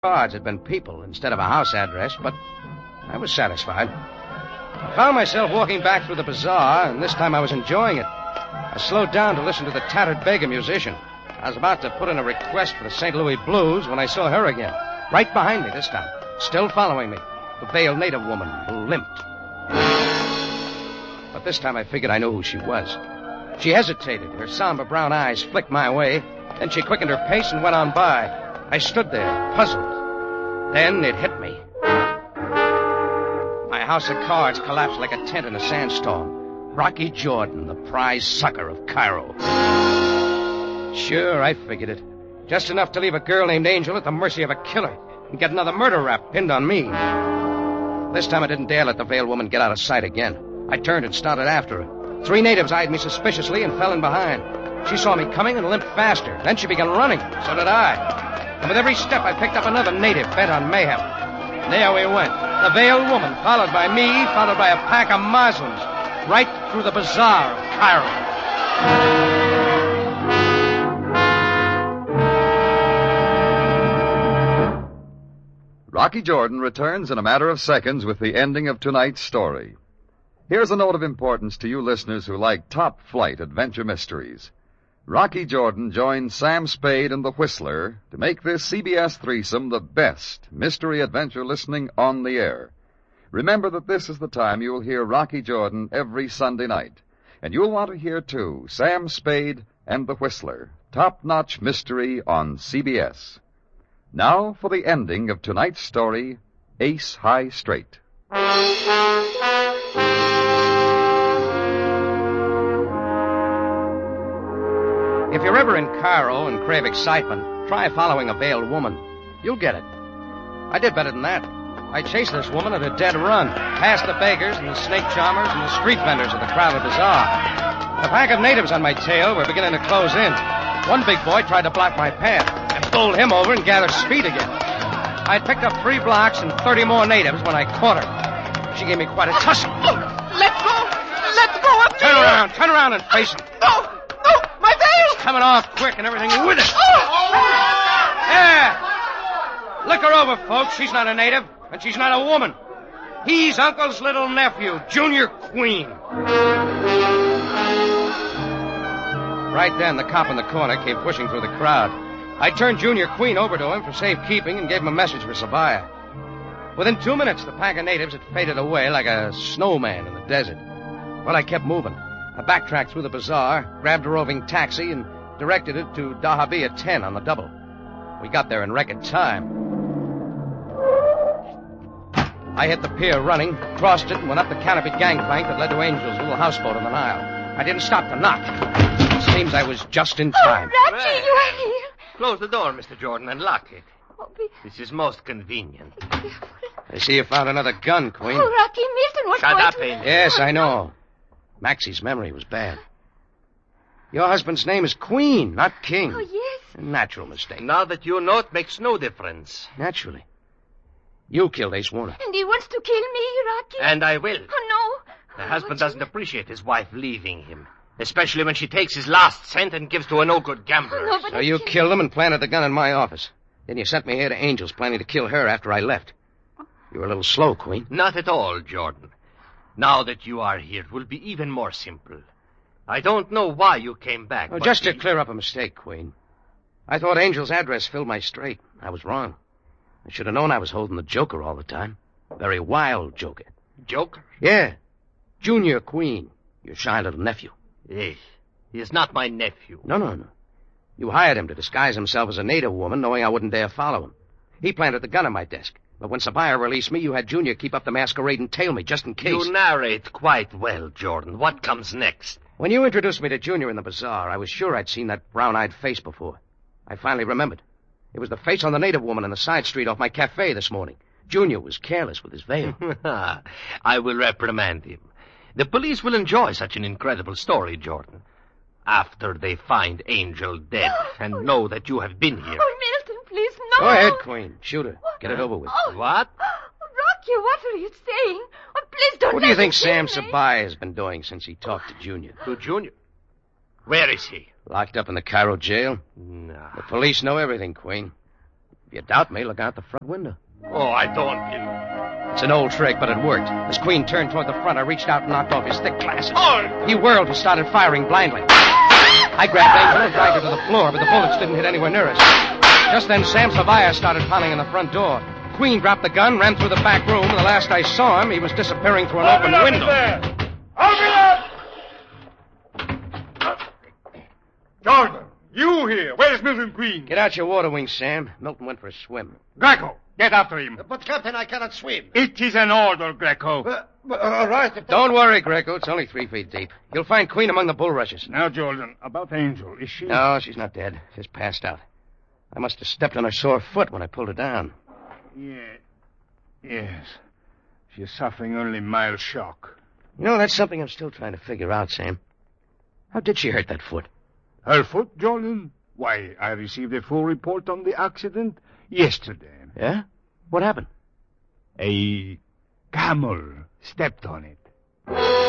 cards had been people instead of a house address, but I was satisfied. I found myself walking back through the bazaar, and this time I was enjoying it. I slowed down to listen to the tattered beggar musician. I was about to put in a request for the St. Louis Blues when I saw her again, right behind me this time, still following me, the veiled native woman who limped. But this time I figured I knew who she was. She hesitated. Her somber brown eyes flicked my way. Then she quickened her pace and went on by. I stood there, puzzled. Then it hit me. My house of cards collapsed like a tent in a sandstorm. Rocky Jordan, the prize sucker of Cairo. Sure, I figured it. Just enough to leave a girl named Angel at the mercy of a killer and get another murder rap pinned on me. This time I didn't dare let the veiled woman get out of sight again. I turned and started after her. 3 natives eyed me suspiciously and fell in behind. She saw me coming and limped faster. Then she began running. So did I. And with every step, I picked up another native bent on mayhem. There we went. The veiled woman, followed by me, followed by a pack of Muslims, right through the bazaar of Cairo. Rocky Jordan returns in a matter of seconds with the ending of tonight's story. Here's a note of importance to you listeners who like top-flight adventure mysteries. Rocky Jordan joins Sam Spade and the Whistler to make this CBS threesome the best mystery adventure listening on the air. Remember that this is the time you will hear Rocky Jordan every Sunday night. And you'll want to hear, too, Sam Spade and the Whistler, top-notch mystery on CBS. Now for the ending of tonight's story, Ace High Straight. If you're ever in Cairo and crave excitement, try following a veiled woman. You'll get it. I did better than that. I chased this woman at a dead run, past the beggars and the snake charmers and the street vendors of the crowded bazaar. A pack of natives on my tail were beginning to close in. One big boy tried to block my path. I bowled him over and gathered speed again. I'd picked up 3 blocks and 30 more natives when I caught her. She gave me quite a tussle. Let go! Let go of me! Turn around and face him. No! My veil! It's coming off quick and everything with it. Yeah! Look her over, folks. She's not a native, and she's not a woman. He's Uncle's little nephew, Junior Queen. Right then, the cop in the corner came pushing through the crowd. I turned Junior Queen over to him for safekeeping and gave him a message for Sabaya. Within 2 minutes, the pack of natives had faded away like a snowman in the desert. But I kept moving. I backtracked through the bazaar, grabbed a roving taxi, and directed it to Dahabia 10 on the double. We got there in record time. I hit the pier running, crossed it, and went up the canopied gangplank that led to Angel's little houseboat on the Nile. I didn't stop to knock. It seems I was just in time. Oh, Rocky, you are here. Close the door, Mr. Jordan, and lock it. Oh, This is most convenient. I see you found another gun, Queen. Oh, Rocky, Milton was Shut going up, to... Angel. Yes, I know. Maxie's memory was bad. Your husband's name is Queen, not King. Oh, yes. A natural mistake. Now that you know, it makes no difference. Naturally. You killed Ace Warner. And he wants to kill me, Rocky? And I will. Oh, no. The husband doesn't appreciate his wife leaving him, especially when she takes his last cent and gives to a no-good gambler. Oh, no, but So you killed him and planted the gun in my office. Then you sent me here to Angel's, planning to kill her after I left. You were a little slow, Queen. Not at all, Jordan. Now that you are here, it will be even more simple. I don't know why you came back. Oh, but just to clear up a mistake, Queen. I thought Angel's address filled my straight. I was wrong. I should have known I was holding the Joker all the time. Very wild Joker. Joker? Yeah. Junior Queen, your shy little nephew. Yes. He is not my nephew. No. You hired him to disguise himself as a native woman, knowing I wouldn't dare follow him. He planted the gun on my desk. But when Sabaya released me, you had Junior keep up the masquerade and tail me, just in case. You narrate quite well, Jordan. What comes next? When you introduced me to Junior in the bazaar, I was sure I'd seen that brown-eyed face before. I finally remembered. It was the face on the native woman in the side street off my cafe this morning. Junior was careless with his veil. I will reprimand him. The police will enjoy such an incredible story, Jordan. After they find Angel dead and know that you have been here. Oh, Milton, please, no. Go ahead, Queen. Shoot her. Get it over with. Oh. What? Rocky, what are you saying? Oh, please don't What do you let think him Sam kill me. Sabaya has been doing since he talked to Junior? To Junior? Where is he? Locked up in the Cairo jail? No. The police know everything, Queen. If you doubt me, look out the front window. Oh, I don't. It's an old trick, but it worked. As Queen turned toward the front, I reached out and knocked off his thick glasses. Oh! He whirled and started firing blindly. I grabbed Angel and dragged her to the floor, but the bullets didn't hit anywhere near us. Just then, Sam Zavia started pounding on the front door. Queen dropped the gun, ran through the back room, and the last I saw him, he was disappearing through an open window. Open up! Jordan, you here. Where's Milton Queen? Get out your water wings, Sam. Milton went for a swim. Greco, get after him. But, Captain, I cannot swim. It is an order, Greco. All right. Don't worry, Greco. It's only 3 feet deep. You'll find Queen among the bulrushes. Now, Jordan, about Angel. Is she... No, she's not dead. She's passed out. I must have stepped on her sore foot when I pulled her down. Yes. She's suffering only mild shock. You know, that's something I'm still trying to figure out, Sam. How did she hurt that foot? Her foot, Jordan? Why, I received a full report on the accident yesterday. Yeah? What happened? A camel stepped on it.